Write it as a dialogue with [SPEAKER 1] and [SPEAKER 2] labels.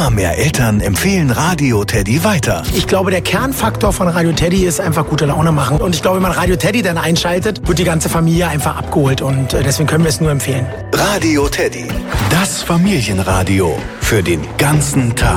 [SPEAKER 1] Immer mehr Eltern empfehlen Radio Teddy weiter.
[SPEAKER 2] Ich glaube, der Kernfaktor von Radio Teddy ist einfach gute Laune machen. Und ich glaube, wenn man Radio Teddy dann einschaltet, wird die ganze Familie einfach abgeholt. Und deswegen können wir es nur empfehlen.
[SPEAKER 1] Radio Teddy, das Familienradio für den ganzen Tag.